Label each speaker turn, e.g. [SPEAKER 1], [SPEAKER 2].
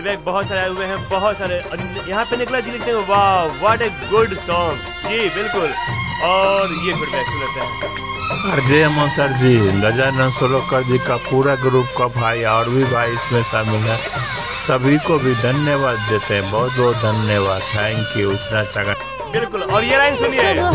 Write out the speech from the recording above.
[SPEAKER 1] बहुत सारे आए हुए हैं, बहुत सारे। यहाँ पे निकला जी लिखते हैं वाह व्हाट ए गुड सॉन्ग। जी बिल्कुल। और ये फीडबैक सुनते हैं।
[SPEAKER 2] अजय मोसर जी, गजानन सोलकर जी का पूरा ग्रुप का भाई और भी भाई इसमें शामिल है, सभी को भी धन्यवाद देते हैं। बहुत बहुत धन्यवाद, थैंक यू। उतना अच्छा
[SPEAKER 1] बिल्कुल। और ये लाइन सुनिए।